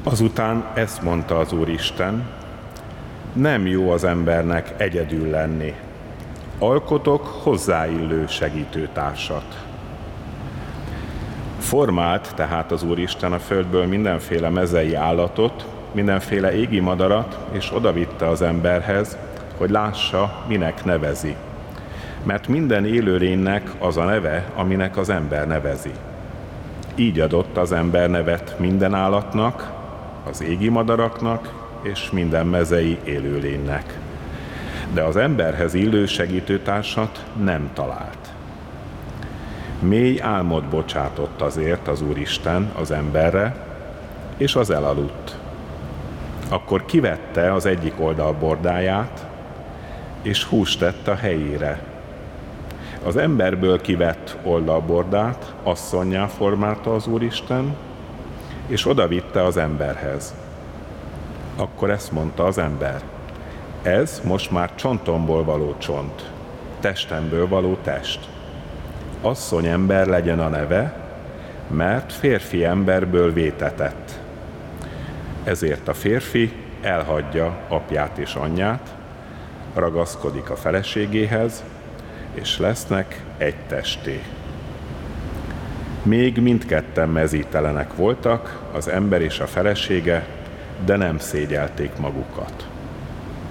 Azután ezt mondta az Úristen: nem jó az embernek egyedül lenni. Alkotok hozzáillő segítőtársat. Formált tehát az Úristen a földből mindenféle mezei állatot, mindenféle égi madarat, és odavitte az emberhez, hogy lássa, minek nevezi. Mert minden élőlénynek az a neve, aminek az ember nevezi. Így adott az ember nevet minden állatnak, az égi madaraknak és minden mezei élőlénynek. De az emberhez illő segítőtársat nem talált. Mély álmot bocsátott azért az Úristen az emberre, és az elaludt. Akkor kivette az egyik oldal bordáját, és húst tett a helyére. Az emberből kivett oldalbordát asszonnyá formálta az Úristen, és odavitte az emberhez. Akkor ezt mondta az ember: ez most már csontomból való csont, testemből való test. Asszony ember legyen a neve, mert férfi emberből vétetett. Ezért a férfi elhagyja apját és anyját, ragaszkodik a feleségéhez, és lesznek egy testé. Még mindketten mezítelenek voltak, az ember és a felesége, de nem szégyelték magukat.